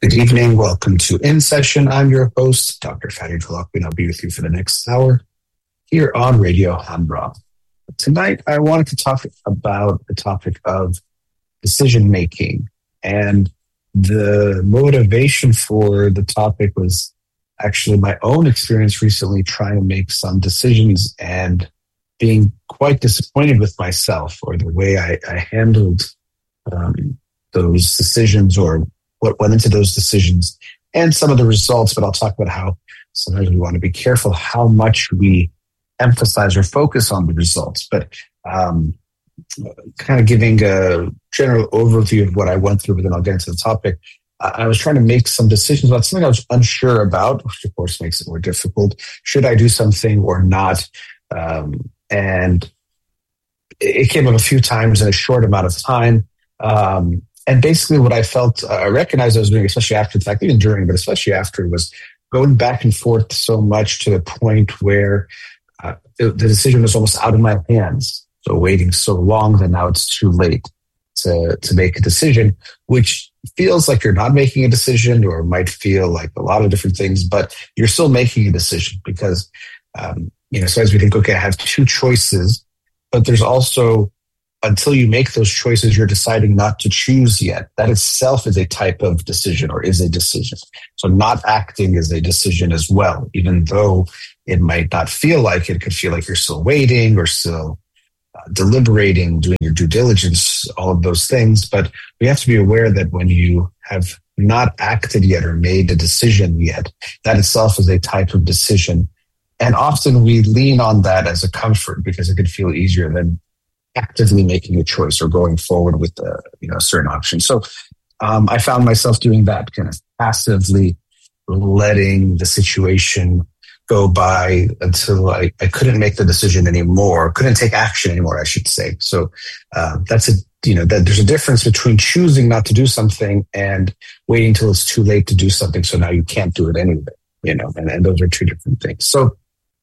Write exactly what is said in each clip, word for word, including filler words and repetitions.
Good evening. Welcome to In Session. I'm your host, Doctor Fadi Talakwi, and I'll be with you for the next hour here on Radio Hamra. Tonight, I wanted to talk about the topic of decision making. And the motivation for the topic was actually my own experience recently trying to make some decisions and being quite disappointed with myself or the way I, I handled um, those decisions or what went into those decisions and some of the results. But I'll talk about how sometimes we want to be careful how much we emphasize or focus on the results. But um, kind of giving a general overview of what I went through, but then I'll get into the topic. I was trying to make some decisions about something I was unsure about, which of course makes it more difficult. Should I do something or not? Um, and it came up a few times in a short amount of time. Um, and basically what I felt, uh, I recognized I was doing, especially after the fact, even during, but especially after, was going back and forth so much to the point where uh, the, the decision was almost out of my hands. So waiting so long that now it's too late to, to make a decision, which feels like you're not making a decision or might feel like a lot of different things, but you're still making a decision because, um, you know, so as we think, okay, I have two choices, but there's also, until you make those choices, you're deciding not to choose yet. That itself is a type of decision or is a decision. So not acting is a decision as well, even though it might not feel like it, it could feel like you're still waiting or still uh, deliberating, doing your due diligence, all of those things. But we have to be aware that when you have not acted yet or made a decision yet, that itself is a type of decision. And often we lean on that as a comfort because it could feel easier than actively making a choice or going forward with a, you know, a certain option. So um, I found myself doing that, kind of passively letting the situation go by until I, I couldn't make the decision anymore, couldn't take action anymore, I should say. So uh, that's a, you know, that there's a difference between choosing not to do something and waiting until it's too late to do something. So now you can't do it anyway, you know, and, and those are two different things. So,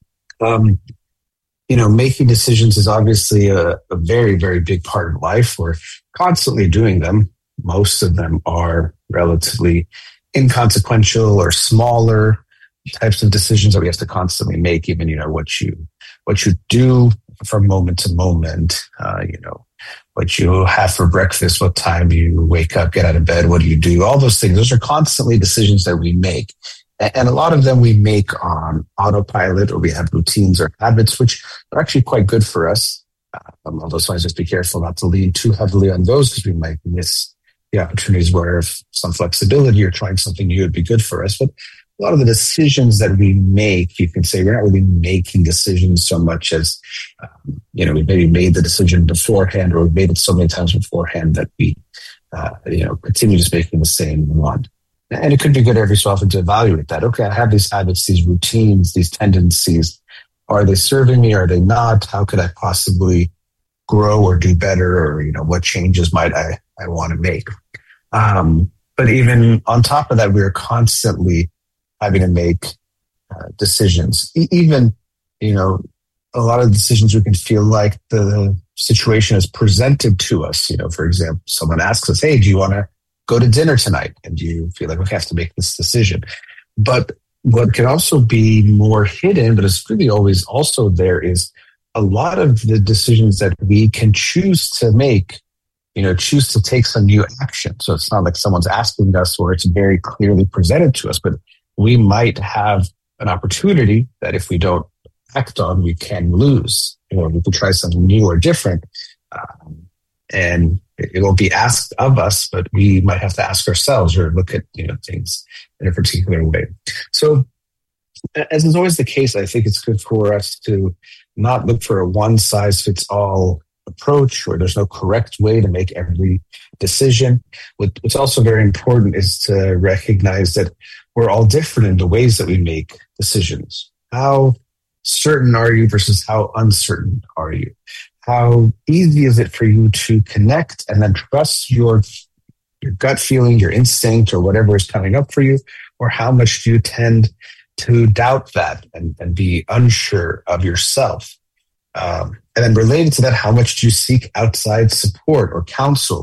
um, you know, making decisions is obviously a, a very, very big part of life. We're constantly doing them. Most of them are relatively inconsequential or smaller types of decisions that we have to constantly make, even, you know, what you, what you do from moment to moment, uh, you know, what you have for breakfast, what time you wake up, get out of bed, what do you do? All those things, those are constantly decisions that we make. And a lot of them we make on autopilot, or we have routines or habits, which are actually quite good for us. Um, although sometimes just be careful not to lean too heavily on those because we might miss the opportunities where if some flexibility or trying something new would be good for us. But a lot of the decisions that we make, you can say we're not really making decisions so much as, um, you know, we maybe made the decision beforehand or we made it so many times beforehand that we, uh, you know, continue just making the same one. And it could be good every so often to evaluate that. Okay, I have these habits, these routines, these tendencies. Are they serving me? Are they not? How could I possibly grow or do better? Or, you know, what changes might I, I want to make? Um, but even on top of that, we are constantly having to make uh, decisions. E- even, you know, a lot of decisions we can feel like the situation is presented to us. You know, for example, someone asks us, hey, do you want to go to dinner tonight? And you feel like, okay, I have to make this decision. But what can also be more hidden, but it's really always also there, is a lot of the decisions that we can choose to make, you know, choose to take some new action. So it's not like someone's asking us or it's very clearly presented to us, but we might have an opportunity that if we don't act on, we can lose. You know, we can try something new or different. Um, and it will be asked of us, but we might have to ask ourselves or look at, you know, things in a particular way. So as is always the case, I think it's good for us to not look for a one size fits all approach where there's no correct way to make every decision. What's also very important is to recognize that we're all different in the ways that we make decisions. How certain are you versus how uncertain are you? How easy is it for you to connect and then trust your, your gut feeling, your instinct, or whatever is coming up for you? Or how much do you tend to doubt that and, and be unsure of yourself? Um, and then related to that, how much do you seek outside support or counsel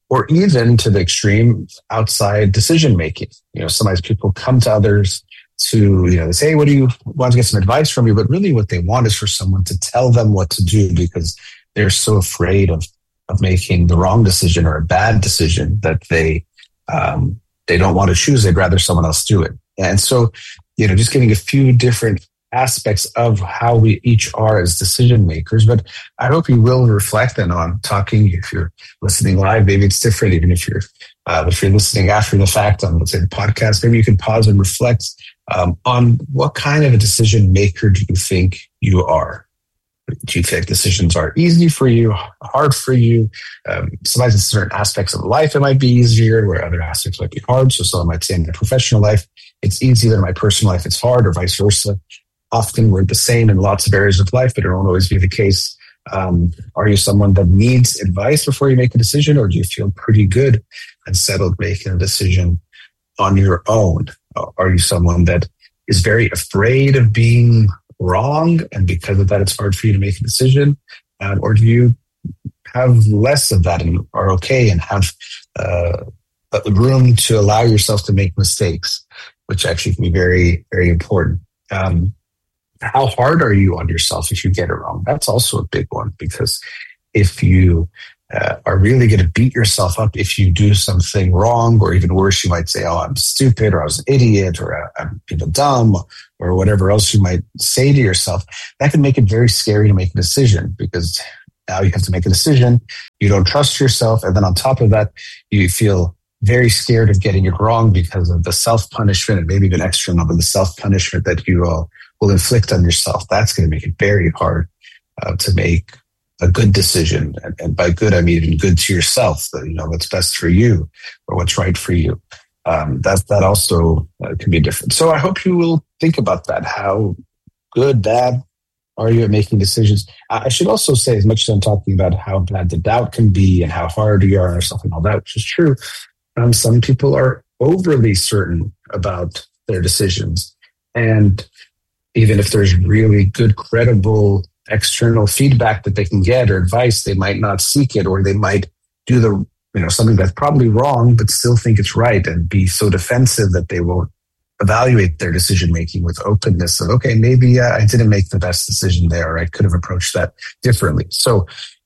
or even to the extreme outside decision making. You know, sometimes people come to others to, you know, they say, hey, what do you want to get some advice from you? But really what they want is for someone to tell them what to do because they're so afraid of, of making the wrong decision or a bad decision that they, um, they don't want to choose. They'd rather someone else do it. And so, you know, just giving a few different aspects of how we each are as decision makers. But I hope you will reflect then on talking. If you're listening live, maybe it's different. Even if you're uh, if you're listening after the fact on, let's say, the podcast, maybe you can pause and reflect um, on what kind of a decision maker do you think you are? Do you think decisions are easy for you, hard for you? Um, sometimes in certain aspects of life, it might be easier, where other aspects might be hard. So someone might say in my professional life, it's easy, in my personal life, it's hard, or vice versa. Often we're the same in lots of areas of life, but it won't always be the case. Um, are you someone that needs advice before you make a decision, or do you feel pretty good and settled making a decision on your own? Are you someone that is very afraid of being wrong, and because of that, it's hard for you to make a decision? Um, or do you have less of that and are okay and have uh, room to allow yourself to make mistakes, which actually can be very, very important. Um, how hard are you on yourself if you get it wrong? That's also a big one, because if you uh, are really going to beat yourself up if you do something wrong, or even worse, you might say, oh, I'm stupid, or I was an idiot, or I'm you know, dumb, or whatever else you might say to yourself, that can make it very scary to make a decision, because now you have to make a decision. You don't trust yourself. And then on top of that, you feel very scared of getting it wrong because of the self-punishment, and maybe even extra number, the self-punishment that you uh, will inflict on yourself. That's going to make it very hard uh, to make a good decision. And, and by good, I mean even good to yourself, that, you know, what's best for you or what's right for you. Um, that, that also uh, can be different. So I hope you will think about that. How good, bad are you at making decisions? I should also say, as much as I'm talking about how bad the doubt can be and how hard you are on yourself and all that, which is true, um, some people are overly certain about their decisions. And even if there's really good, credible external feedback that they can get or advice, they might not seek it, or they might do the, you know, something that's probably wrong, but still think it's right and be so defensive that they won't evaluate their decision-making with openness of, okay, maybe uh, I didn't make the best decision there, or I could have approached that differently. So,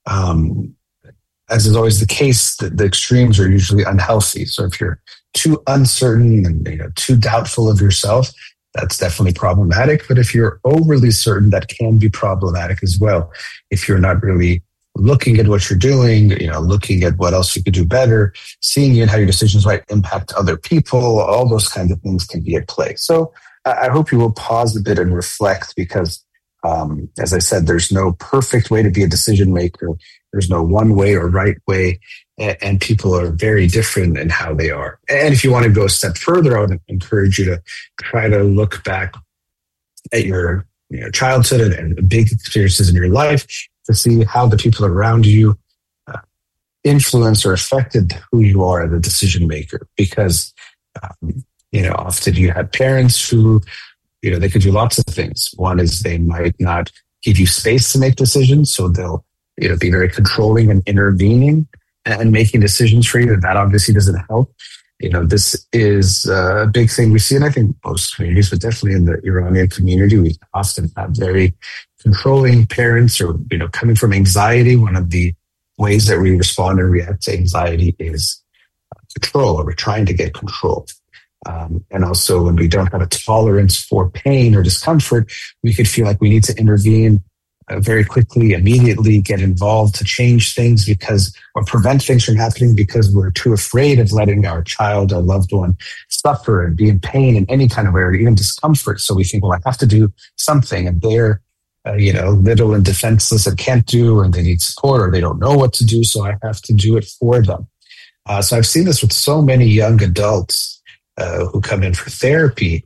um, as is always the case, the, the extremes are usually unhealthy. So if you're too uncertain and you know, too doubtful of yourself, that's definitely problematic. But if you're overly certain, that can be problematic as well. If you're not really looking at what you're doing, you know, looking at what else you could do better, seeing in how your decisions might impact other people, all those kinds of things can be at play. So I hope you will pause a bit and reflect, because um, as I said, there's no perfect way to be a decision maker. There's no one way or right way, and people are very different in how they are. And if you want to go a step further, I would encourage you to try to look back at your you know, childhood and, and big experiences in your life to see how the people around you uh, influence or affected who you are as a decision maker. Because, um, you know, often you have parents who, you know, they could do lots of things. One is they might not give you space to make decisions, so they'll, you know, be very controlling and intervening and making decisions for you. That obviously doesn't help. You know, this is a big thing we see, and I think most communities, but definitely in the Iranian community, we often have very controlling parents, or, you know, coming from anxiety. One of the ways that we respond and react to anxiety is control, or we're trying to get control. Um, and also when we don't have a tolerance for pain or discomfort, we could feel like we need to intervene uh, very quickly, immediately, get involved to change things because, or prevent things from happening, because we're too afraid of letting our child or loved one suffer and be in pain in any kind of way, or even discomfort. So we think, well, I have to do something, and they're, uh, you know, little and defenseless and can't do, and they need support, or they don't know what to do, so I have to do it for them. Uh, so I've seen this with so many young adults uh, who come in for therapy,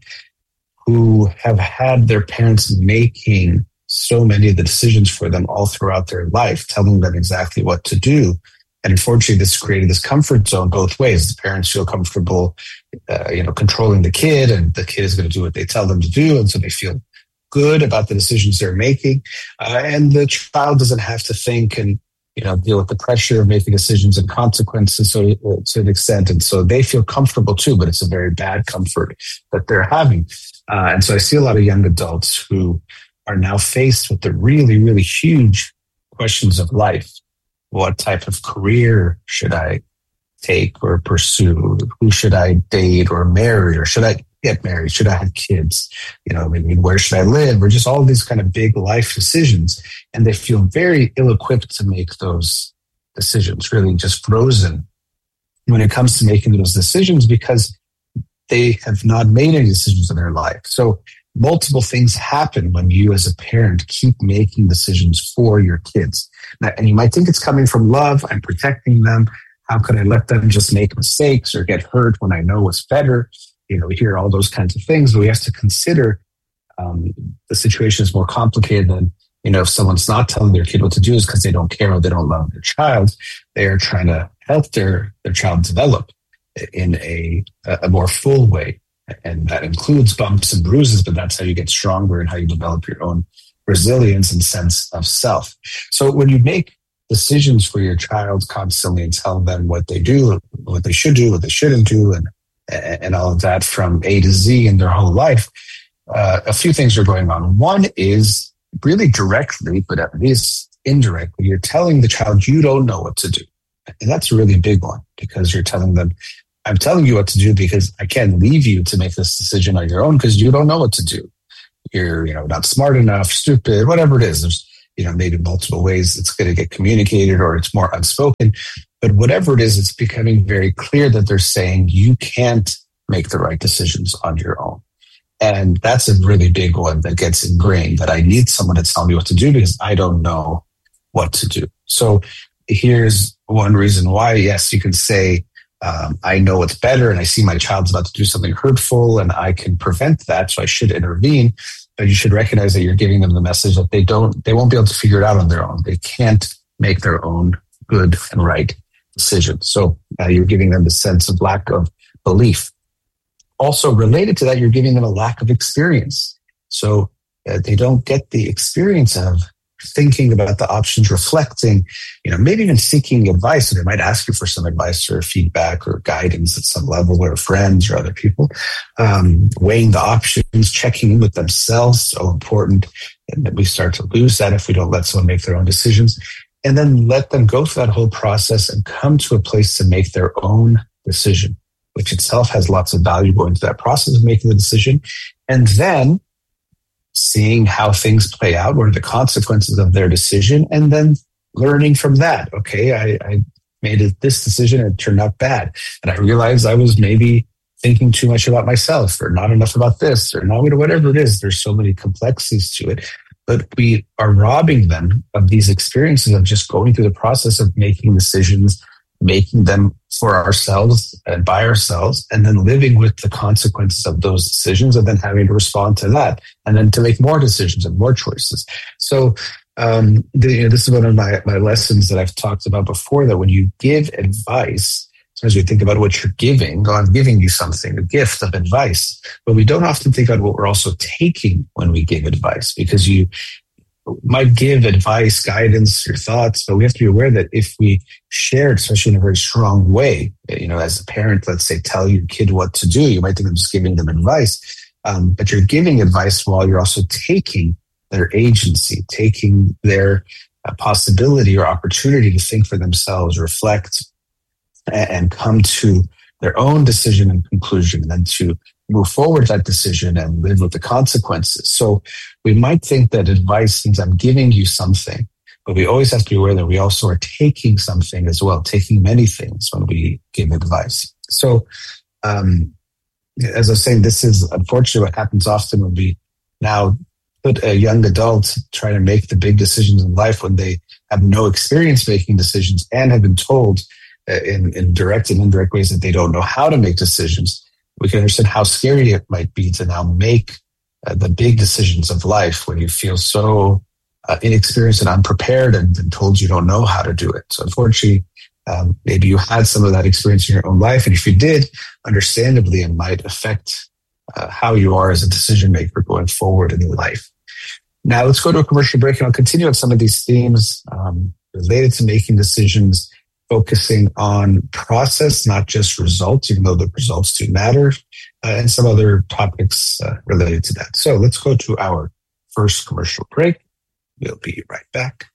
who have had their parents making so many of the decisions for them all throughout their life, telling them exactly what to do. And unfortunately, this created this comfort zone both ways. The parents feel comfortable, uh, you know, controlling the kid, and the kid is going to do what they tell them to do. And so they feel good about the decisions they're making. Uh, and the child doesn't have to think and you know, deal with the pressure of making decisions and consequences so, to an extent. And so they feel comfortable too, but it's a very bad comfort that they're having. Uh, and so I see a lot of young adults who are now faced with the really, really huge questions of life. What type of career should I take or pursue? Who should I date or marry? Or should I get married? Should I have kids? You know, I mean, where should I live? Or just all these kind of big life decisions. And they feel very ill-equipped to make those decisions, really just frozen when it comes to making those decisions because they have not made any decisions in their life. So multiple things happen when you as a parent keep making decisions for your kids. Now, and you might think it's coming from love. I'm protecting them. How could I let them just make mistakes or get hurt when I know what's better? You know, we hear all those kinds of things, but we have to consider um, the situation is more complicated than, you know, if someone's not telling their kid what to do is because they don't care or they don't love their child. They are trying to help their, their child develop in a, a more full way. And that includes bumps and bruises, but that's how you get stronger and how you develop your own resilience and sense of self. So when you make decisions for your child constantly and tell them what they do, what they should do, what they shouldn't do, and and all of that from A to Z in their whole life, uh, a few things are going on. One is really directly, but at least indirectly, you're telling the child you don't know what to do. And that's a really big one because you're telling them, I'm telling you what to do because I can't leave you to make this decision on your own because you don't know what to do. You're, you know, not smart enough, stupid, whatever it is. There's, you know, maybe multiple ways it's going to get communicated or it's more unspoken. But whatever it is, it's becoming very clear that they're saying you can't make the right decisions on your own. And that's a really big one that gets ingrained, that I need someone to tell me what to do because I don't know what to do. So here's one reason why, yes, you can say, um, I know what's better and I see my child's about to do something hurtful and I can prevent that, so I should intervene. But you should recognize that you're giving them the message that they don't, they won't be able to figure it out on their own. They can't make their own good and right decisions. So uh, you're giving them the sense of lack of belief. Also related to that, you're giving them a lack of experience. So uh, they don't get the experience of thinking about the options, reflecting, you know, maybe even seeking advice. And they might ask you for some advice or feedback or guidance at some level, or friends or other people, um, weighing the options, checking in with themselves. So important. And we start to lose that if we don't let someone make their own decisions. And then let them go through that whole process and come to a place to make their own decision, which itself has lots of value going through that process of making the decision. And then seeing how things play out, what are the consequences of their decision, and then learning from that. Okay, I, I made it, this decision and it turned out bad. And I realized I was maybe thinking too much about myself or not enough about this or not, whatever it is. There's so many complexities to it. But we are robbing them of these experiences of just going through the process of making decisions, making them for ourselves and by ourselves, and then living with the consequences of those decisions and then having to respond to that and then to make more decisions and more choices. So um, the, you know, this is one of my, my lessons that I've talked about before, that when you give advice, sometimes we think about what you're giving. Oh, I'm giving you something, a gift of advice. But we don't often think about what we're also taking when we give advice, because you might give advice, guidance, your thoughts, but we have to be aware that if we share it, especially in a very strong way, you know, as a parent, let's say, tell your kid what to do, you might think I'm just giving them advice, um, but you're giving advice while you're also taking their agency, taking their uh, possibility or opportunity to think for themselves, reflect, and, and come to their own decision and conclusion, and then to move forward with that decision and live with the consequences. So we might think that advice means I'm giving you something, but we always have to be aware that we also are taking something as well, taking many things when we give advice. So um, as I was saying, this is unfortunately what happens often when we now put a young adult trying to make the big decisions in life when they have no experience making decisions and have been told uh, in, in direct and indirect ways that they don't know how to make decisions. We can understand how scary it might be to now make uh, the big decisions of life when you feel so uh, inexperienced and unprepared and, and told you don't know how to do it. So unfortunately, um, maybe you had some of that experience in your own life. And if you did, understandably, it might affect uh, how you are as a decision maker going forward in your life. Now let's go to a commercial break and I'll continue on some of these themes um, related to making decisions, focusing on process, not just results, even though the results do matter, uh, and some other topics uh, related to that. So let's go to our first commercial break. We'll be right back.